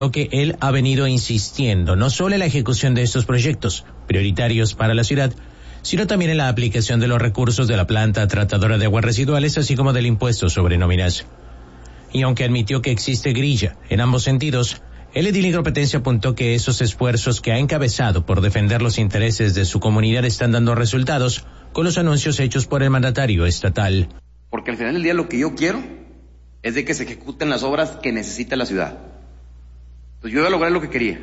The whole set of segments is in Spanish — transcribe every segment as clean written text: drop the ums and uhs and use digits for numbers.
que él ha venido insistiendo no solo en la ejecución de estos proyectos prioritarios para la ciudad, sino también en la aplicación de los recursos de la planta tratadora de aguas residuales, así como del impuesto sobre nóminas. Y aunque admitió que existe grilla en ambos sentidos, el edil Negropetense apuntó que esos esfuerzos que ha encabezado por defender los intereses de su comunidad están dando resultados con los anuncios hechos por el mandatario estatal. Porque al final del día lo que yo quiero es de que se ejecuten las obras que necesita la ciudad. Entonces yo voy a lograr lo que quería.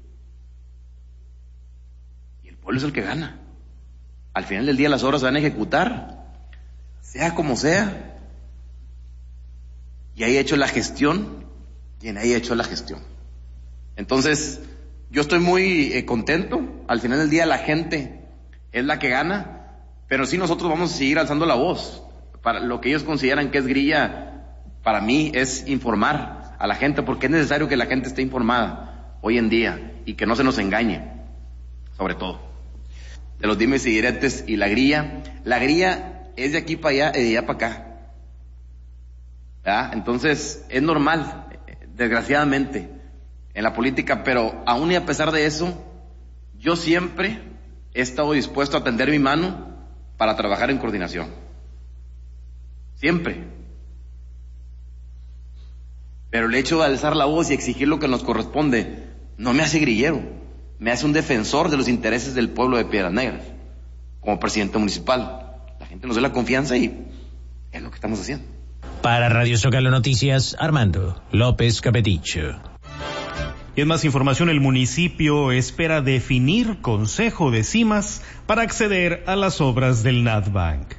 Y el pueblo es el que gana. Al final del día las obras se van a ejecutar, sea como sea. Y ahí he hecho la gestión, quien haya hecho la gestión. Entonces, yo estoy muy contento. Al final del día la gente es la que gana, pero sí nosotros vamos a seguir alzando la voz. Para lo que ellos consideran que es grilla, para mí es informar a la gente, porque es necesario que la gente esté informada hoy en día y que no se nos engañe, sobre todo. De los dimes y diretes y la grilla es de aquí para allá y de allá para acá. ¿Ya? Entonces, es normal, desgraciadamente, en la política, pero aún y a pesar de eso, yo siempre he estado dispuesto a tender mi mano para trabajar en coordinación. Siempre. Pero el hecho de alzar la voz y exigir lo que nos corresponde no me hace grillero, me hace un defensor de los intereses del pueblo de Piedras Negras, como presidente municipal. La gente nos da la confianza y es lo que estamos haciendo. Para Radio Zócalo Noticias, Armando López Capeticho. Y en más información, el municipio espera definir consejo de cimas para acceder a las obras del NatBank.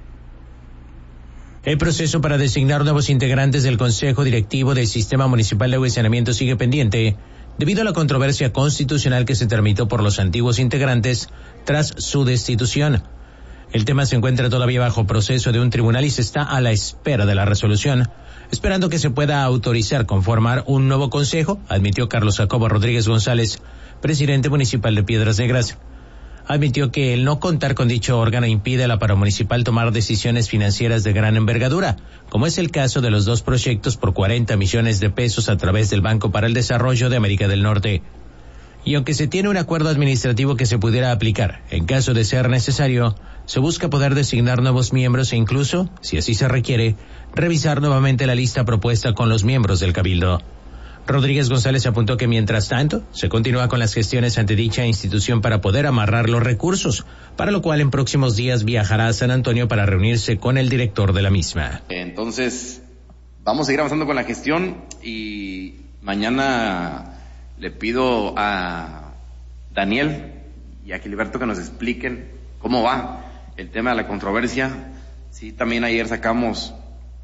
El proceso para designar nuevos integrantes del Consejo Directivo del Sistema Municipal de Agua y Saneamiento sigue pendiente, debido a la controversia constitucional que se tramitó por los antiguos integrantes tras su destitución. El tema se encuentra todavía bajo proceso de un tribunal y se está a la espera de la resolución, esperando que se pueda autorizar conformar un nuevo consejo, admitió Carlos Jacobo Rodríguez González, presidente municipal de Piedras Negras. Admitió que el no contar con dicho órgano impide a la paramunicipal tomar decisiones financieras de gran envergadura, como es el caso de los dos proyectos por 40 millones de pesos a través del Banco para el Desarrollo de América del Norte. Y aunque se tiene un acuerdo administrativo que se pudiera aplicar, en caso de ser necesario, se busca poder designar nuevos miembros e incluso, si así se requiere, revisar nuevamente la lista propuesta con los miembros del Cabildo. Rodríguez González apuntó que mientras tanto se continúa con las gestiones ante dicha institución para poder amarrar los recursos, para lo cual en próximos días viajará a San Antonio para reunirse con el director de la misma. Entonces, vamos a seguir avanzando con la gestión y mañana le pido a Daniel y a Gilberto que nos expliquen cómo va el tema de la controversia. Sí, también ayer sacamos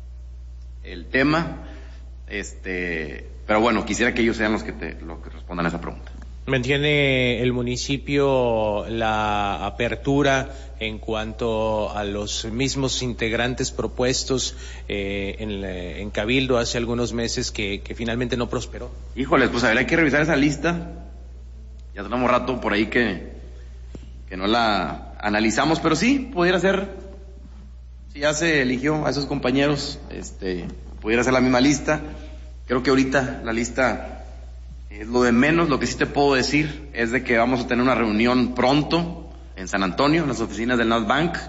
el tema, pero bueno, quisiera que ellos sean los que respondan a esa pregunta. ¿Mantiene el municipio la apertura en cuanto a los mismos integrantes propuestos en Cabildo hace algunos meses que finalmente no prosperó? Híjoles, pues a ver, hay que revisar esa lista. Ya tenemos rato por ahí que no la analizamos, pero sí, pudiera ser, si ya se eligió a esos compañeros, pudiera ser la misma lista. Creo que ahorita la lista es lo de menos. Lo que sí te puedo decir es de que vamos a tener una reunión pronto en San Antonio, en las oficinas del NatBank.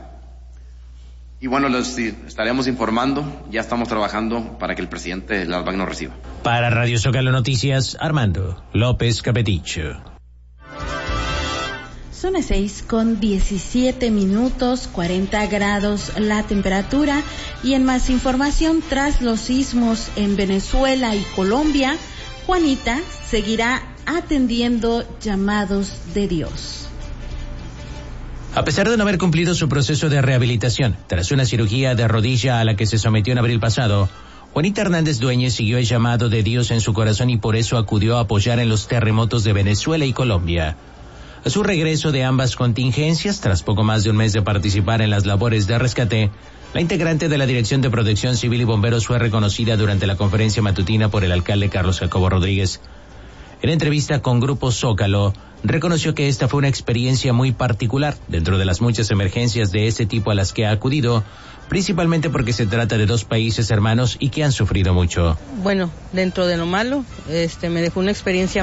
Y bueno, les estaremos informando. Ya estamos trabajando para que el presidente del NatBank nos reciba. Para Radio Zócalo Noticias, Armando López Capeticho. Son las 6:17, 40 grados la temperatura. Y en más información, tras los sismos en Venezuela y Colombia, Juanita seguirá atendiendo llamados de Dios. A pesar de no haber cumplido su proceso de rehabilitación, tras una cirugía de rodilla a la que se sometió en abril pasado, Juanita Hernández Dueñez siguió el llamado de Dios en su corazón y por eso acudió a apoyar en los terremotos de Venezuela y Colombia. A su regreso de ambas contingencias, tras poco más de un mes de participar en las labores de rescate, la integrante de la Dirección de Protección Civil y Bomberos fue reconocida durante la conferencia matutina por el alcalde Carlos Jacobo Rodríguez. En entrevista con Grupo Zócalo, reconoció que esta fue una experiencia muy particular dentro de las muchas emergencias de ese tipo a las que ha acudido, principalmente porque se trata de dos países hermanos y que han sufrido mucho. Bueno, dentro de lo malo, me dejó una experiencia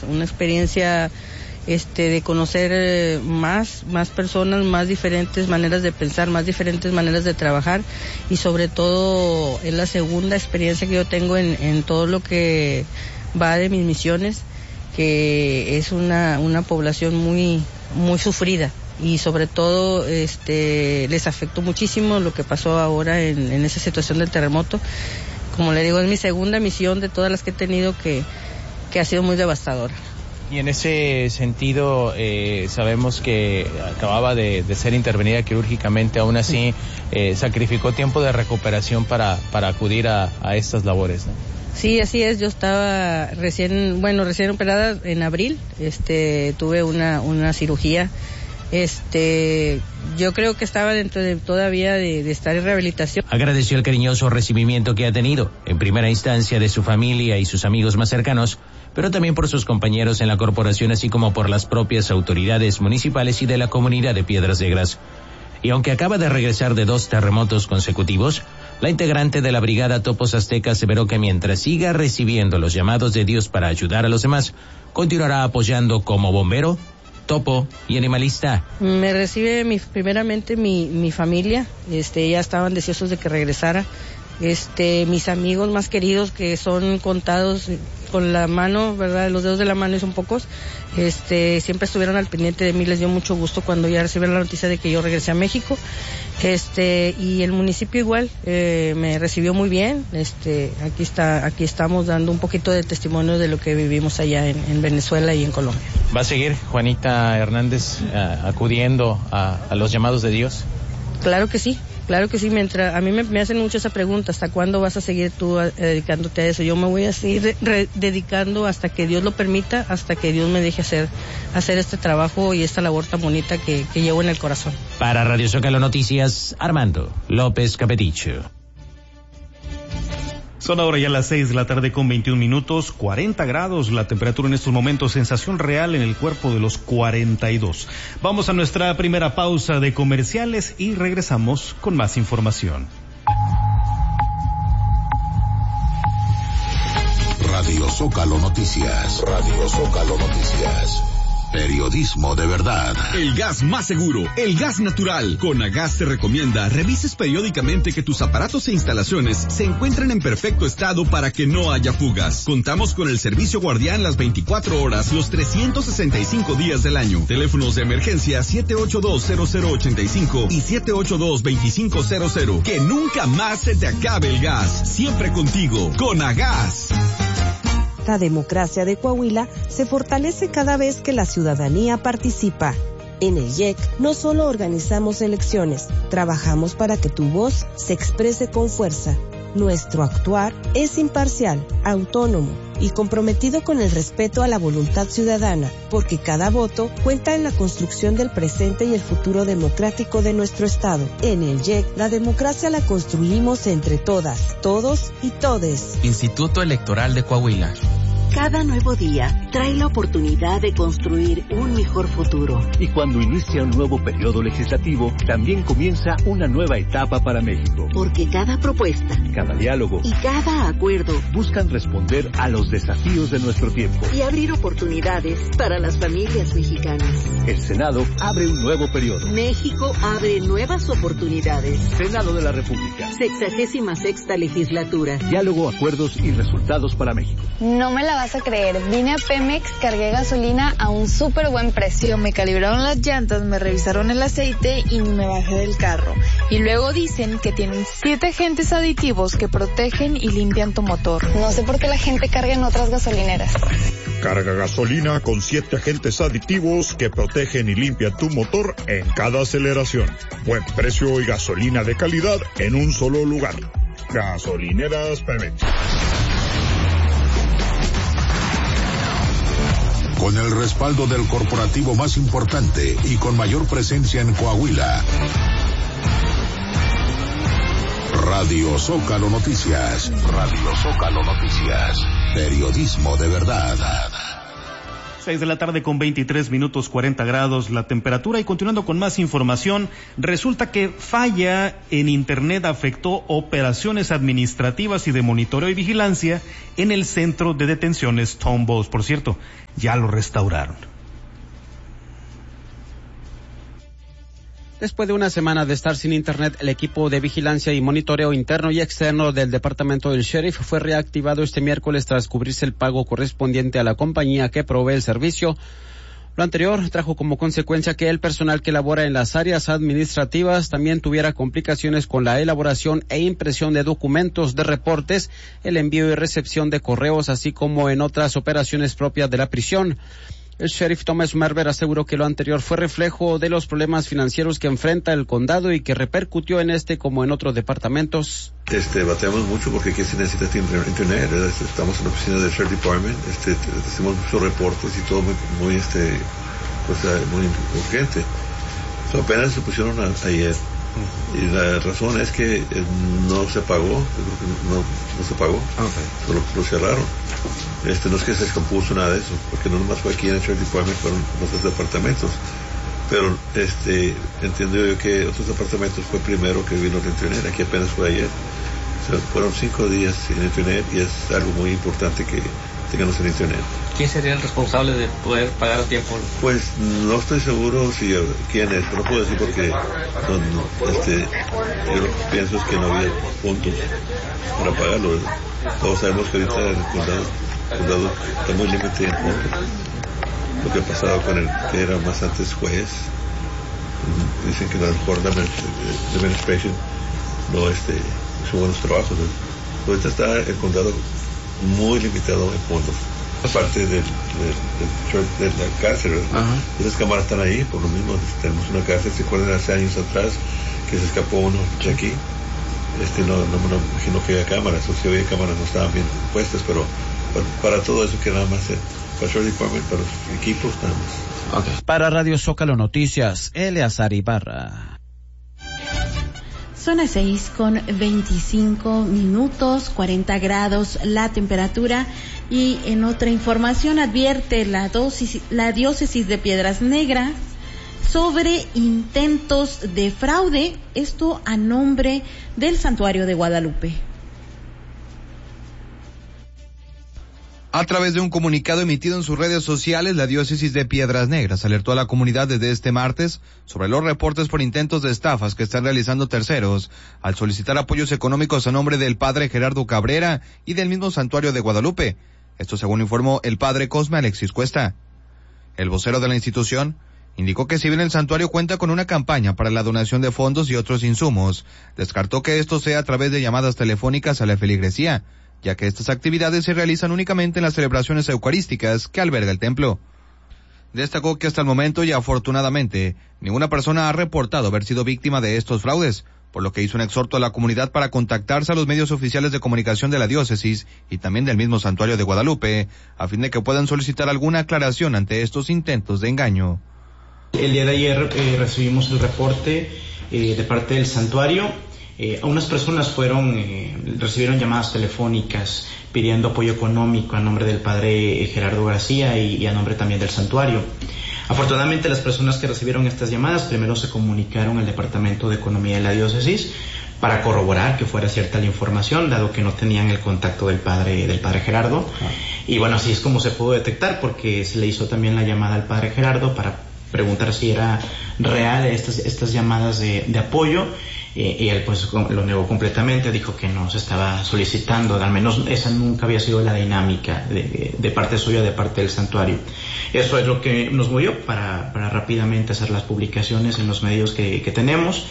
de conocer más personas, más diferentes maneras de pensar, más diferentes maneras de trabajar, y sobre todo es la segunda experiencia que yo tengo en todo lo que va de mis misiones, que es una población muy sufrida, y sobre todo les afectó muchísimo lo que pasó ahora en esa situación del terremoto. Como le digo, es mi segunda misión de todas las que he tenido que ha sido muy devastadora. Y en ese sentido, sabemos que acababa de ser intervenida quirúrgicamente, aún así sacrificó tiempo de recuperación para acudir a estas labores, ¿no? Sí, así es. Yo estaba recién operada en abril. Tuve una cirugía. Yo creo que estaba dentro todavía de estar en rehabilitación. Agradeció el cariñoso recibimiento que ha tenido, en primera instancia de su familia y sus amigos más cercanos, pero también por sus compañeros en la corporación, así como por las propias autoridades municipales y de la comunidad de Piedras Negras. Y aunque acaba de regresar de 2 terremotos consecutivos, la integrante de la Brigada Topos Azteca aseveró que mientras siga recibiendo los llamados de Dios para ayudar a los demás, continuará apoyando como bombero, topo y animalista. Me recibe primeramente mi familia, ya estaban deseosos de que regresara. Mis amigos más queridos, que son contados con la mano, ¿verdad? Los dedos de la mano, y son pocos, siempre estuvieron al pendiente de mí. Les dio mucho gusto cuando ya recibieron la noticia de que yo regresé a México. Y el municipio igual, me recibió muy bien. Aquí estamos dando un poquito de testimonio de lo que vivimos allá en Venezuela y en Colombia. ¿Va a seguir Juanita Hernández acudiendo a los llamados de Dios? Claro que sí. Mientras a mí me hacen mucho esa pregunta, ¿hasta cuándo vas a seguir tú dedicándote a eso? Yo me voy a seguir dedicando hasta que Dios lo permita, hasta que Dios me deje hacer este trabajo y esta labor tan bonita que llevo en el corazón. Para Radio Zócalo Noticias, Armando López Capeticho. Son ahora ya las 6 de la tarde con 21 minutos, 40 grados la temperatura en estos momentos, sensación real en el cuerpo de los 42. Vamos a nuestra primera pausa de comerciales y regresamos con más información. Radio Zócalo Noticias. Radio Zócalo Noticias. Periodismo de verdad. El gas más seguro, el gas natural. Conagas te recomienda revises periódicamente que tus aparatos e instalaciones se encuentren en perfecto estado para que no haya fugas. Contamos con el servicio guardián las 24 horas, los 365 días del año. Teléfonos de emergencia 782-0085 y 782-2500. Que nunca más se te acabe el gas. Siempre contigo. Conagas. La democracia de Coahuila se fortalece cada vez que la ciudadanía participa. En el IEC no solo organizamos elecciones, trabajamos para que tu voz se exprese con fuerza. Nuestro actuar es imparcial, autónomo y comprometido con el respeto a la voluntad ciudadana, porque cada voto cuenta en la construcción del presente y el futuro democrático de nuestro Estado. En el IEC, la democracia la construimos entre todas, todos y todes. Instituto Electoral de Coahuila. Cada nuevo día trae la oportunidad de construir un mejor futuro. Y cuando inicia un nuevo periodo legislativo, también comienza una nueva etapa para México. Porque cada propuesta, cada diálogo y cada acuerdo buscan responder a los desafíos de nuestro tiempo y abrir oportunidades para las familias mexicanas. El Senado abre un nuevo periodo. México abre nuevas oportunidades. Senado de la República. 66ª legislatura. Diálogo, acuerdos y resultados para México. No me la vas a creer, vine a Pemex, cargué gasolina a un súper buen precio, me calibraron las llantas, me revisaron el aceite y ni me bajé del carro. Y luego dicen que tienen 7 agentes aditivos que protegen y limpian tu motor. No sé por qué la gente carga en otras gasolineras. Carga gasolina con 7 agentes aditivos que protegen y limpian tu motor en cada aceleración. Buen precio y gasolina de calidad en un solo lugar. Gasolineras Pemex. Con el respaldo del corporativo más importante y con mayor presencia en Coahuila. Radio Zócalo Noticias. Radio Zócalo Noticias. Periodismo de verdad. 6 de la tarde con 23 minutos, 40 grados la temperatura. Y continuando con más información, resulta que falla en internet afectó operaciones administrativas y de monitoreo y vigilancia en el centro de detenciones Tom Bows. Por cierto, ya lo restauraron. Después de una semana de estar sin internet, el equipo de vigilancia y monitoreo interno y externo del departamento del sheriff fue reactivado este miércoles tras cubrirse el pago correspondiente a la compañía que provee el servicio. Lo anterior trajo como consecuencia que el personal que labora en las áreas administrativas también tuviera complicaciones con la elaboración e impresión de documentos de reportes, el envío y recepción de correos, así como en otras operaciones propias de la prisión. El sheriff Thomas Merber aseguró que lo anterior fue reflejo de los problemas financieros que enfrenta el condado y que repercutió en este como en otros departamentos. Bateamos mucho porque aquí se necesita internet, ¿verdad? Estamos en la oficina del Sheriff Department, hacemos muchos reportes y todo muy urgente. Apenas se pusieron ayer y la razón es que no se pagó, no se pagó, solo lo cerraron. No es que se descompuso nada de eso, porque no nomás fue aquí en el Sheriff Department, fueron otros departamentos, pero entiendo yo que otros departamentos fue primero que vino el internet, aquí apenas fue ayer. O sea, fueron 5 días sin internet y es algo muy importante que tengamos el internet. ¿Quién sería el responsable de poder pagar a tiempo? Pues no estoy seguro quién es, pero no puedo decir porque yo lo que pienso es que no había puntos para pagarlo, ¿verdad? Todos sabemos que ahorita el condado está muy limitado en puntos. Lo que ha pasado con el que era más antes juez, dicen que a lo mejor la administration no hizo buenos trabajos, ¿verdad? Ahorita está el condado muy limitado en fondos, aparte de la cárcel, ¿verdad? Esas cámaras están ahí por lo mismo. Tenemos una cárcel, se acuerdan hace años atrás que se escapó uno de aquí. No me imagino que haya cámaras, o si había cámaras no estaban bien puestas, pero para todo eso que nada más para el Sheriff Department, para los equipos nada más. Okay. Para Radio Zócalo Noticias, Eleazar Ibarra. Son las 6 con 25 minutos, 40 grados la temperatura. Y en otra información advierte la diócesis de Piedras Negras sobre intentos de fraude, esto a nombre del Santuario de Guadalupe. A través de un comunicado emitido en sus redes sociales, la diócesis de Piedras Negras alertó a la comunidad desde este martes sobre los reportes por intentos de estafas que están realizando terceros al solicitar apoyos económicos a nombre del padre Gerardo Cabrera y del mismo Santuario de Guadalupe. Esto según informó el padre Cosme Alexis Cuesta. El vocero de la institución indicó que si bien el santuario cuenta con una campaña para la donación de fondos y otros insumos, descartó que esto sea a través de llamadas telefónicas a la feligresía, ya que estas actividades se realizan únicamente en las celebraciones eucarísticas que alberga el templo. Destacó que hasta el momento y afortunadamente ninguna persona ha reportado haber sido víctima de estos fraudes, por lo que hizo un exhorto a la comunidad para contactarse a los medios oficiales de comunicación de la diócesis y también del mismo Santuario de Guadalupe, a fin de que puedan solicitar alguna aclaración ante estos intentos de engaño. El día de ayer recibimos el reporte de parte del santuario. Unas personas recibieron llamadas telefónicas pidiendo apoyo económico a nombre del padre Gerardo García y a nombre también del santuario. Afortunadamente, las personas que recibieron estas llamadas primero se comunicaron al Departamento de Economía de la diócesis para corroborar que fuera cierta la información, dado que no tenían el contacto del padre Gerardo. Y bueno, así es como se pudo detectar, porque se le hizo también la llamada al padre Gerardo para preguntar si era real estas llamadas de apoyo. Y él pues lo negó completamente, dijo que no se estaba solicitando, al menos esa nunca había sido la dinámica de parte suya, de parte del santuario. Eso es lo que nos movió para rápidamente hacer las publicaciones en los medios que tenemos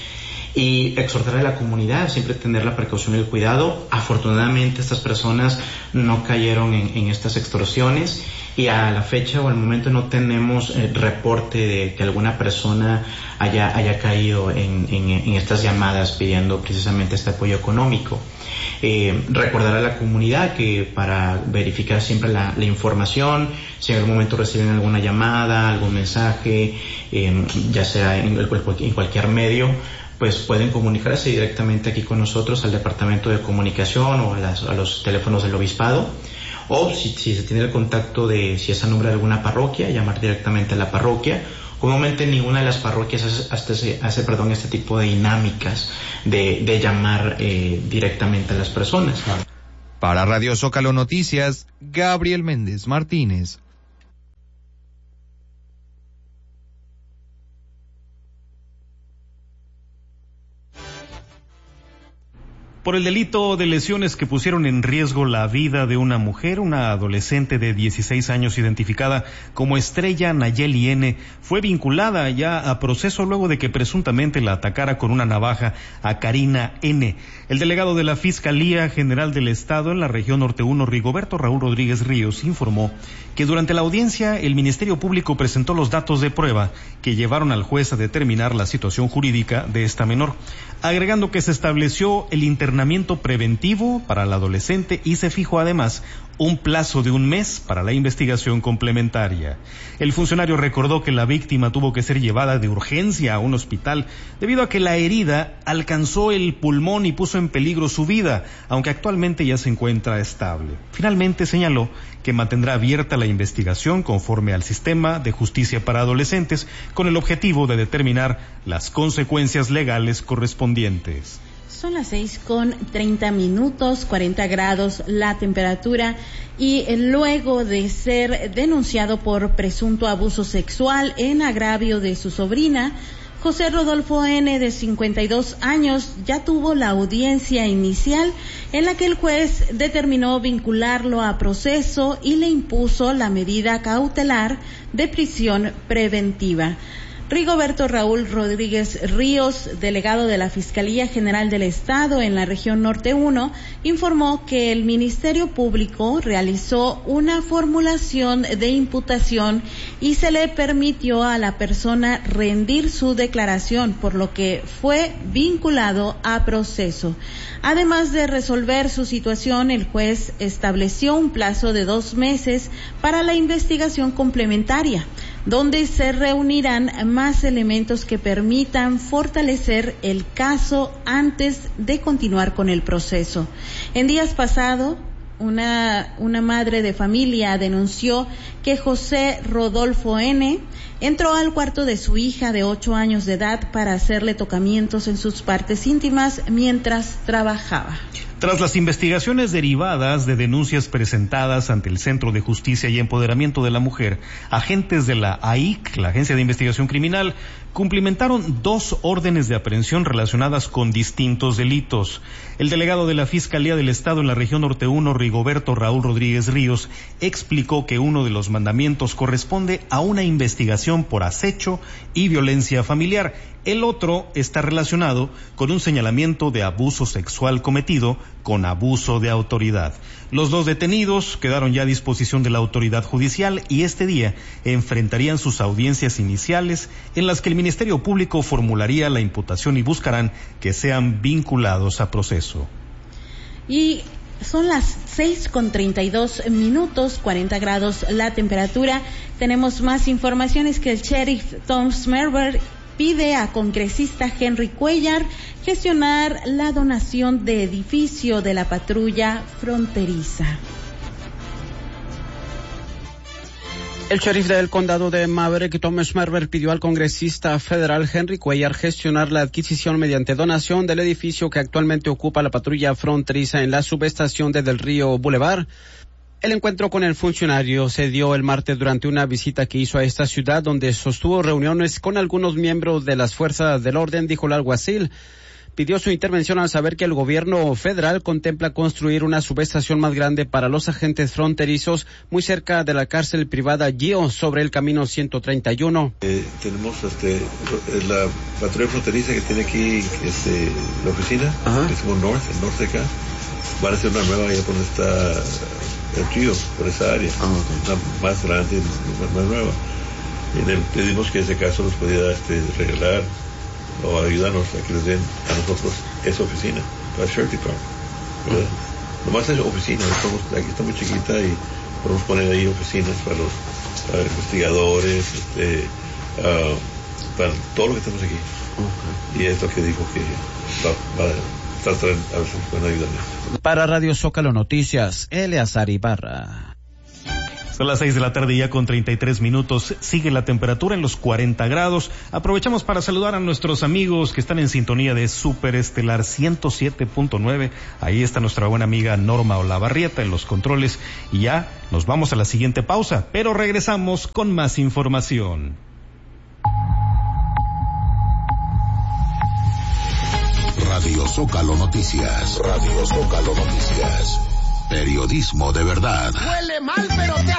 y exhortar a la comunidad a siempre tener la precaución y el cuidado. Afortunadamente estas personas no cayeron en estas extorsiones y a la fecha o al momento no tenemos reporte de que alguna persona haya caído en estas llamadas pidiendo precisamente este apoyo económico. Recordar a la comunidad que para verificar siempre la información, si en algún momento reciben alguna llamada, algún mensaje, ya sea en cualquier medio, pues pueden comunicarse directamente aquí con nosotros al Departamento de Comunicación o a los teléfonos del Obispado, o si se tiene el contacto de, si es a nombre de alguna parroquia, llamar directamente a la parroquia. Comúnmente ninguna de las parroquias hace este tipo de dinámicas de llamar directamente a las personas. Para Radio Zócalo Noticias, Gabriel Méndez Martínez. Por el delito de lesiones que pusieron en riesgo la vida de una mujer, una adolescente de 16 años identificada como Estrella Nayeli N., fue vinculada ya a proceso luego de que presuntamente la atacara con una navaja a Karina N. El delegado de la Fiscalía General del Estado en la región Norte 1, Rigoberto Raúl Rodríguez Ríos, informó que durante la audiencia el Ministerio Público presentó los datos de prueba que llevaron al juez a determinar la situación jurídica de esta menor, agregando que se estableció el internamiento preventivo para la adolescente y se fijó además un plazo de 1 mes para la investigación complementaria. El funcionario recordó que la víctima tuvo que ser llevada de urgencia a un hospital debido a que la herida alcanzó el pulmón y puso en peligro su vida, aunque actualmente ya se encuentra estable. Finalmente señaló que mantendrá abierta la investigación conforme al sistema de justicia para adolescentes con el objetivo de determinar las consecuencias legales correspondientes. Son las 6:30, 40 grados la temperatura, y luego de ser denunciado por presunto abuso sexual en agravio de su sobrina, José Rodolfo N., de 52 años, ya tuvo la audiencia inicial en la que el juez determinó vincularlo a proceso y le impuso la medida cautelar de prisión preventiva. Rigoberto Raúl Rodríguez Ríos, delegado de la Fiscalía General del Estado en la región Norte 1, informó que el Ministerio Público realizó una formulación de imputación y se le permitió a la persona rendir su declaración, por lo que fue vinculado a proceso. Además de resolver su situación, el juez estableció un plazo de 2 meses para la investigación complementaria, donde se reunirán más elementos que permitan fortalecer el caso antes de continuar con el proceso. En días pasados, una madre de familia denunció que José Rodolfo N. entró al cuarto de su hija de 8 años de edad para hacerle tocamientos en sus partes íntimas mientras trabajaba. Tras las investigaciones derivadas de denuncias presentadas ante el Centro de Justicia y Empoderamiento de la Mujer, agentes de la AIC, la Agencia de Investigación Criminal, cumplimentaron 2 órdenes de aprehensión relacionadas con distintos delitos. El delegado de la Fiscalía del Estado en la región Norte 1, Rigoberto Raúl Rodríguez Ríos, explicó que uno de los mandamientos corresponde a una investigación por acecho y violencia familiar. El otro está relacionado con un señalamiento de abuso sexual cometido con abuso de autoridad. Los 2 detenidos quedaron ya a disposición de la autoridad judicial y este día enfrentarían sus audiencias iniciales en las que el Ministerio Público formularía la imputación y buscarán que sean vinculados a proceso. Y son las 6:32, 40 grados la temperatura. Tenemos más informaciones que el sheriff Tom Smerber pide a congresista Henry Cuellar gestionar la donación de edificio de la patrulla fronteriza. El sheriff del condado de Maverick, Tom Smerber, pidió al congresista federal Henry Cuellar gestionar la adquisición mediante donación del edificio que actualmente ocupa la patrulla fronteriza en la subestación de Del Río Boulevard. El encuentro con el funcionario se dio el martes durante una visita que hizo a esta ciudad, donde sostuvo reuniones con algunos miembros de las fuerzas del orden, dijo el alguacil. Pidió su intervención al saber que el gobierno federal contempla construir una subestación más grande para los agentes fronterizos muy cerca de la cárcel privada Gio, sobre el camino 131. Tenemos la patrulla fronteriza que tiene aquí la oficina, que es como norte de acá. Van a hacer una nueva allá por donde está el Gio, por esa área, una más grande, más nueva. Y pedimos que en ese caso nos pudiera regalar o ayudarnos a que les den a nosotros esa oficina, para el Sheriff Department, ¿verdad? Nomás es oficina, aquí está muy chiquita y podemos poner ahí oficinas para los investigadores, para todo lo que tenemos aquí. Y es lo que dijo que va a tratar a ver si pueden ayudarles. Para Radio Zócalo Noticias, Eleazar Ibarra. Son las 6 de la tarde ya con 33 minutos. Sigue la temperatura en los 40 grados. Aprovechamos para saludar a nuestros amigos que están en sintonía de Super Estelar 107.9. Ahí está nuestra buena amiga Norma Olavarrieta en los controles. Y ya nos vamos a la siguiente pausa, pero regresamos con más información. Radio Zócalo Noticias. Radio Zócalo Noticias. Periodismo de verdad. Huele mal, pero te